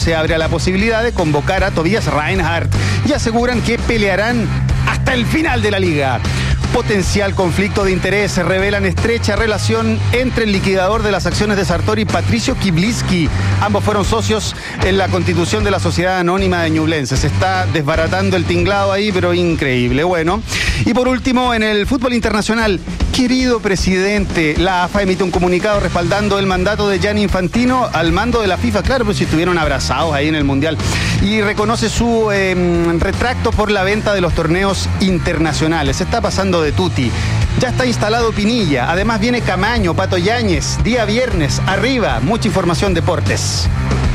se abre a la posibilidad de convocar a Tobias Reinhardt y aseguran que pelearán hasta el final de la liga. Potencial conflicto de interés, revelan estrecha relación entre el liquidador de las acciones de Sartori, Patricio Kibliski. Ambos fueron socios en la constitución de la Sociedad Anónima de Ñublense. Se está desbaratando el tinglado ahí, pero increíble. Bueno, y por último, en el fútbol internacional, querido presidente, la AFA emite un comunicado respaldando el mandato de Gianni Infantino al mando de la FIFA. Claro, pues si estuvieron abrazados ahí en el Mundial. Y reconoce su retracto por la venta de los torneos internacionales. Se está pasando de tutti. Ya está instalado Pinilla. Además viene Camaño, Pato Yáñez. Día viernes, arriba. Mucha información, deportes.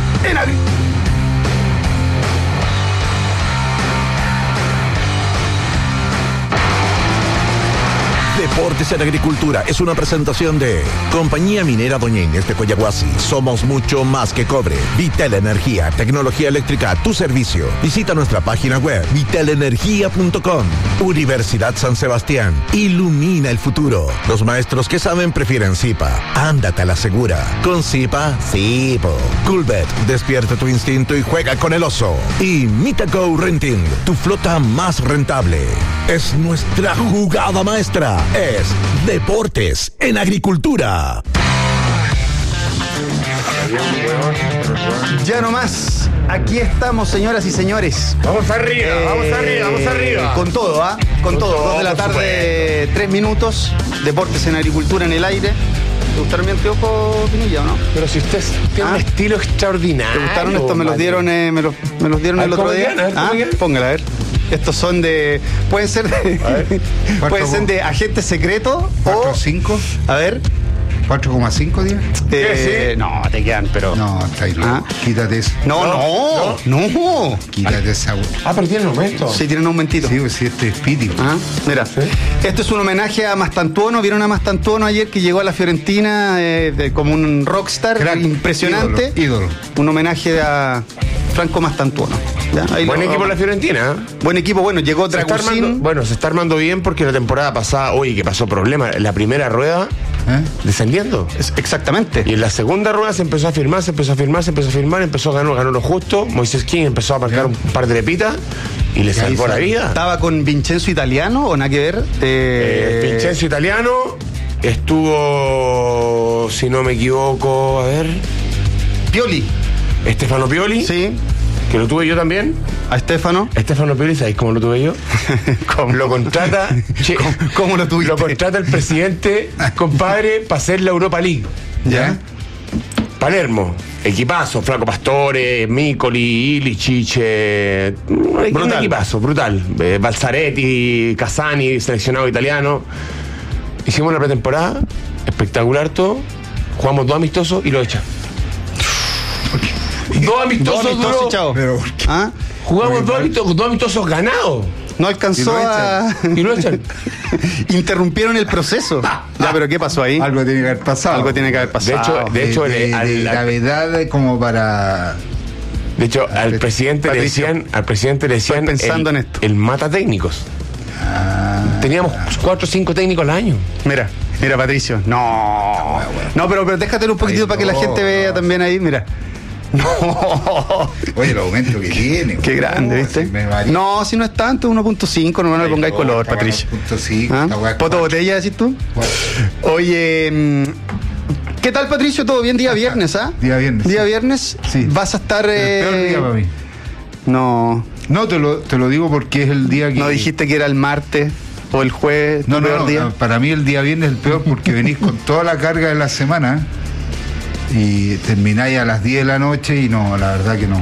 Deportes en Agricultura es una presentación de Compañía Minera Doña Inés de Coyahuasi. Somos mucho más que cobre. Vital Energía, tecnología eléctrica a tu servicio. Visita nuestra página web vitalenergia.com. Universidad San Sebastián. Ilumina el futuro. Los maestros que saben prefieren Zipa. Ándate a la segura. Con Zipa, sí, po. Coolbet, despierta tu instinto y juega con el oso. Y Mitaco Renting, tu flota más rentable. Es nuestra jugada maestra. Es Deportes en Agricultura. Ya no más. Aquí estamos, señoras y señores. Vamos arriba, vamos arriba, vamos arriba. Con todo, ¿ah? Con todo. 2 de la tarde, 3 minutos. Deportes en Agricultura en el aire. ¿Te gustaron mi anteojo, Pinilla, o no? Pero si usted tiene un estilo extraordinario. ¿Te gustaron estos? Me los dieron, me los dieron el otro día. Póngala, a ver. Estos son de... Pueden ser de... pueden ser de agente secreto 4 o... 5. A ver. 4,5 días. Sí. No, te quedan, pero... No, está ahí loco. Quítate eso. No. Quítate esa. Pero tiene un aumento. Sí, tienen un aumentito. Sí, pues sí, este es Piti. Mira, esto es un homenaje a Mastantuono. ¿Vieron a Mastantuono ayer que llegó a la Fiorentina como un rockstar? Crack, impresionante? ídolo. Un homenaje a Franco Mastantuono. Buen equipo la Fiorentina. Buen equipo, bueno, llegó Dragusín. Se está armando bien porque la temporada pasada, que pasó problema. La primera rueda, descendiendo. Exactamente. Y en la segunda rueda se empezó a firmar, ganó lo justo. Moisés King empezó a marcar un par de lepitas y le salvó la vida. ¿Estaba con Vincenzo Italiano o nada que ver? Vincenzo Italiano estuvo, si no me equivoco, a ver. Pioli. Stefano Pioli. Sí. Que lo tuve yo también. ¿A Stefano Pioli, ¿sabéis cómo lo tuve yo? Lo contrata. ¿Cómo lo tuviste? Lo contrata el presidente, compadre, para hacer la Europa League. ¿Ya? Palermo, equipazo, Flaco Pastore, Micoli, Ilicic, un equipazo, brutal. Balzaretti, Casani, seleccionado italiano. Hicimos la pretemporada, espectacular todo. Jugamos 2 amistosos y lo echan. 2 amistosos duró. Chao. Jugamos 2 amistosos ganados. No alcanzó y lo echan. Interrumpieron el proceso. Ya, pero ¿qué pasó ahí? Algo tiene que haber pasado. Algo tiene que haber pasado. De hecho, la verdad como para... De hecho, al presidente le decían pensando en esto. El mata técnicos. Teníamos 4 o 5 técnicos al año. Mira, Patricio. No, pero déjatelo un poquitito para que la gente vea también ahí, mira. No. Oye, el aumento que tiene. Qué grande, ¿viste? No, si no es tanto, 1.5, no le pongáis color, Patricio. 1.5. ¿Poto botella, decís tú? Bueno. Oye, ¿qué tal, Patricio? ¿Todo bien? Día viernes, ¿ah? Día viernes. ¿Día viernes? Sí. ¿Vas a estar...? El peor día para mí. No. No, te lo digo porque es el día que... ¿No dijiste que era el martes o el jueves? No, para mí el día viernes es el peor porque venís con toda la carga de la semana y termináis a las 10 de la noche y no, la verdad que no.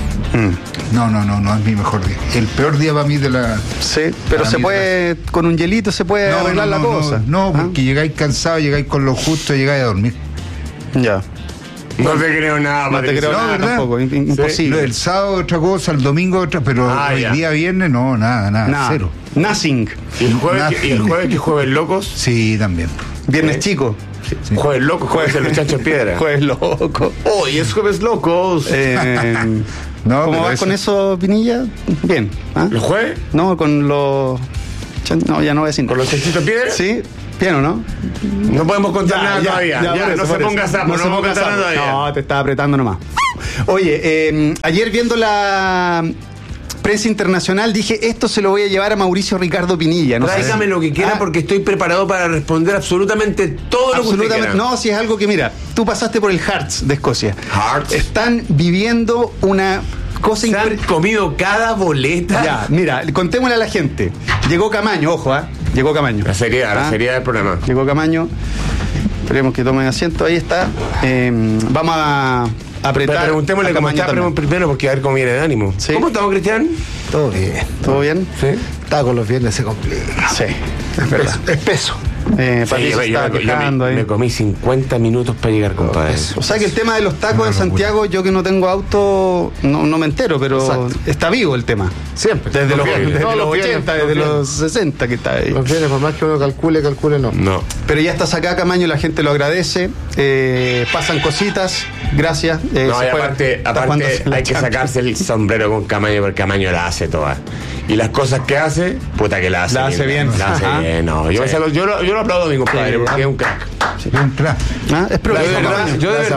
No es mi mejor día. El peor día para mí de la... Sí, pero se puede, con un hielito se puede arreglar la cosa. No, porque llegáis cansados, llegáis con lo justo, llegáis a dormir. Ya. No te creo nada, no te creo nada tampoco, imposible. Sí. El sábado otra cosa, el domingo otra, pero el día viernes no, nada, cero. Nothing. ¿Y el jueves que jueves locos? Sí, también. Viernes chico. Sí. Jueves loco, jueves el muchacho en piedra. Jueves loco. Hoy es jueves locos. ¿Cómo vas con eso, Pinilla? Bien. ¿El jueves? No, con los... No, ya no voy a decir. ¿Con los chanchitos en piedra? Sí. ¿Bien o no? No podemos contar nada todavía. Ya, no se ponga sapo, no podemos contar nada todavía. No, te estaba apretando nomás. Oye, ayer viendo la prensa internacional dije, esto se lo voy a llevar a Mauricio Ricardo Pinilla. No Tráigame lo que quiera porque estoy preparado para responder absolutamente todo lo que usted quiera. No, si es algo que, mira, tú pasaste por el Hearts de Escocia. Hearts. Están viviendo una cosa Se han comido cada boleta. Ya, mira, contémosle a la gente. Llegó Camaño, ojo, llegó Camaño. La seriedad del programa. Llegó Camaño. Esperemos que tomen asiento, ahí está. Vamos a apretar. Pero preguntémosle cómo está primero, porque a ver cómo viene de ánimo. ¿Sí? ¿Cómo estamos, Cristian? Todo bien. ¿Todo bien? Sí. Está con los viernes se complica. Sí, es verdad. Espeso. Patricio estaba quejando ahí. Me comí 50 minutos para llegar, compadre. O sea que el tema de los tacos en Santiago, yo que no tengo auto, no me entero, pero exacto, está vivo el tema. Siempre. Desde los 80, viernes, desde los 60 que está ahí. Los viernes, por más que uno calcule no. No. Pero ya estás acá, Camaño, la gente lo agradece. Pasan cositas, gracias. No, y aparte hay que sacarse el sombrero con Camaño, porque Camaño la hace toda. Y las cosas que hace, puta que la hace. La hace bien. La hace bien, no. Yo lo aplaudo a mi compadre, porque es un crack. Un crack. Es propio.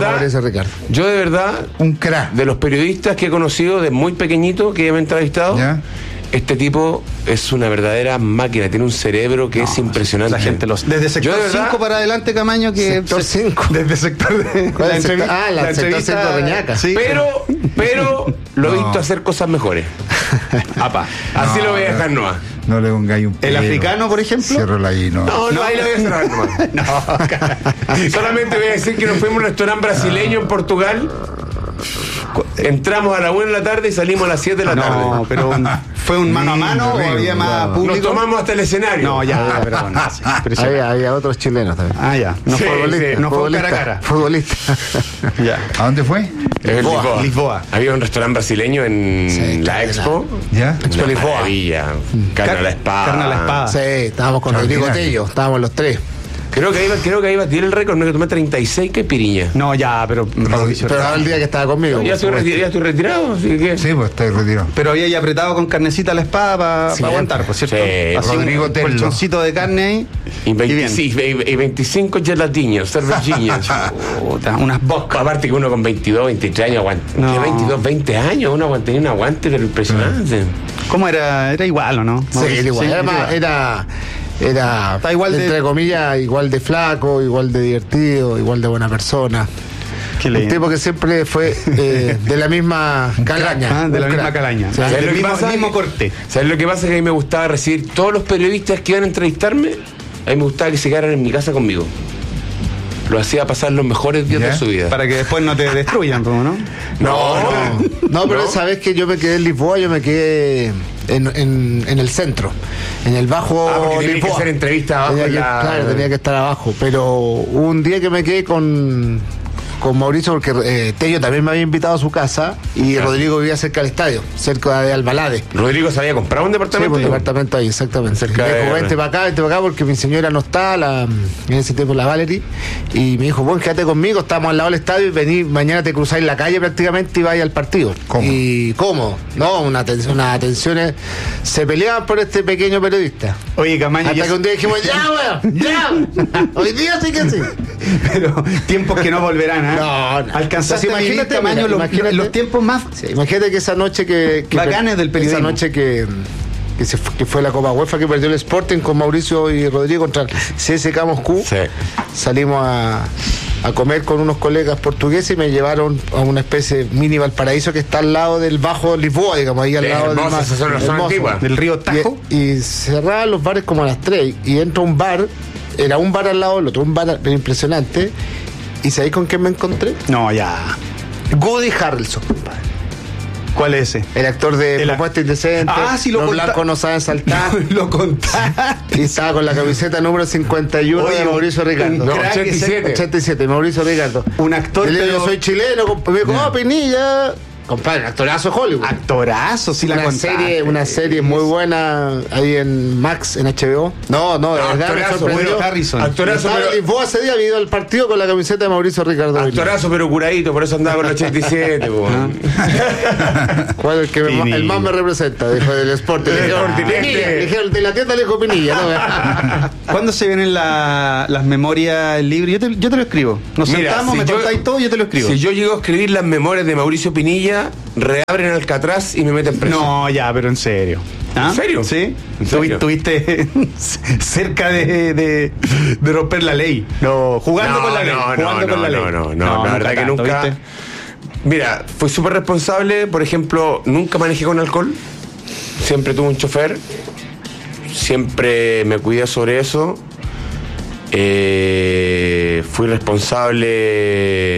Yo de verdad, un crack. de los periodistas que he conocido de muy pequeñito, que me he entrevistado, ¿ya? Este tipo es una verdadera máquina, tiene un cerebro que es impresionante. La gente desde sector 5 para adelante, Camaño, que sector 5. Desde sector de la entrevista. La entrevista de Reñaca. Sí. Pero lo he visto hacer cosas mejores. Apa, así lo voy a dejar nomás. No le pongáis un pelo. ¿El africano, por ejemplo? Cierro ahí, no. No, ahí lo voy a cerrar nomás. Solamente voy a decir que nos fuimos a un restaurante brasileño en Portugal. Entramos a la 1 de la tarde y salimos a las 7 de la tarde. No, pero ¿fue un mano a mano o había más público? Nos tomamos hasta el escenario. No, ya, pero bueno. Había otros chilenos también. Ah, ya. No Sí, fue sí. no fue cara a cara. Futbolista. Ya. ¿A dónde fue? Lisboa. Había un restaurante brasileño en la Expo. ¿Ya? Expo Lisboa. Maravilla. Carne a la espada. Carne a la espada. Sí, estábamos con Rodrigo Tello, estábamos los tres. Creo que iba a tirar el récord, no, que tomé 36 caipirinhas. No, ya, pero Pero el día que estaba conmigo. Ya estoy retirado, así que. Sí, pues está retirado. Pero había ya apretado con carnecita a la espada para aguantar, por cierto. Sí, así Rodrigo un Tello. colchoncito de carne ahí. Y 25 gelatiños, cervecillas. Unas bocas. Aparte que uno con 22, 23 años aguanta. No. ¿Qué 22, 20 años? Uno tenía un aguante, pero impresionante. ¿Cómo era? Era igual, ¿o no? Sí, era igual. Era Está igual entre comillas, igual de flaco, igual de divertido, igual de buena persona. Un tipo que siempre fue de la misma calaña. De la misma calaña. Sí. El mismo corte. ¿Sabes lo que pasa? Que a mí me gustaba recibir todos los periodistas que iban a entrevistarme. A mí me gustaba que se quedaran en mi casa conmigo. Lo hacía pasar los mejores días de su vida. Para que después no te destruyan, ¿no? No, pero esa vez que yo me quedé en Lisboa, yo me quedé en el centro, en el bajo porque tenía que hacer entrevistas abajo. Claro, tenía que estar abajo. Pero hubo un día que me quedé con Mauricio, porque Tello también me había invitado a su casa y Rodrigo vivía cerca del estadio, cerca de Albalade. Rodrigo se había comprado un departamento. Sí, un departamento ahí, exactamente. Cerca me dijo, vente para acá, porque mi señora no está, en ese tiempo la Valerie, y me dijo, bueno, quédate conmigo, estamos al lado del estadio y vení, mañana te cruzáis la calle prácticamente y vais al partido. ¿Cómo? Y ¿cómo? No, unas atenciones, se peleaban por este pequeño periodista. Oye, Camaño. Hasta que un día dijimos, ya, weón, ya. Hoy día sí que sí. Pero tiempos que no volverán, ¿eh? No. Alcanzaste a vivir, Camaño, los tiempos más imagínate que esa noche que bacanes del periodismo. Esa noche que fue la Copa UEFA, que perdió el Sporting con Mauricio y Rodrigo contra el CSKA Moscú. Sí. Salimos a comer con unos colegas portugueses y me llevaron a una especie de mini Valparaíso que está al lado del Bajo Lisboa, digamos, ahí al lado del río Tajo. Y cerraban los bares como a las 3 y entro a un bar, era un bar al lado del otro, un bar impresionante. ¿Y sabéis con quién me encontré? No, ya. Woody Harrelson, compadre. ¿Cuál es ese? El actor de Propuesta Indecente. Sí, lo Los blancos no saben saltar. Lo contaste. Y estaba con la camiseta número 51 de Mauricio Ricardo. No, 87. 87, Mauricio Ricardo. Un actor. Yo soy chileno, me dijo, Pinilla. Compadre, actorazo de Hollywood. Actorazo, sí la contaste. Una serie muy buena ahí en Max, en HBO. No, de verdad me actorazo, sorprendió. bueno, Harrison. Actorazo, Y vos ese día había ido al partido con la camiseta de Mauricio Ricardo. actorazo, pero curadito, por eso andaba con el 87. ¿Cuál es el que Pinilla. el más me representa? Dijo del Sporting. Del Sporting, Le dijeron, de la tienda le dijo Pinilla. ¿No? ¿Cuándo se vienen las memorias, el libro? Yo te lo escribo. Nos Mira, sentamos, si me yo- contáis todo y yo te lo escribo. Si yo llego a escribir las memorias de Mauricio Pinilla, reabren Alcatraz y me meten preso. No, ya, pero en serio. ¿Ah? ¿En serio? Sí. ¿En serio? Tuviste cerca de romper la ley. No, jugando con la ley. Jugando con la ley. No, la verdad que tanto, nunca. ¿viste? Mira, fui súper responsable. Por ejemplo, nunca manejé con alcohol. Siempre tuve un chofer. Siempre me cuidé sobre eso. Fui responsable